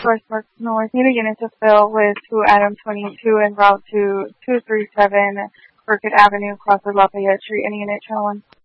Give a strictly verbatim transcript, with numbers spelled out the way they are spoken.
Source Park North. Need a unit to fill with two Adam twenty-two and route to two three seven Burkett Avenue, across the Lafayette Street. Any unit, channel one.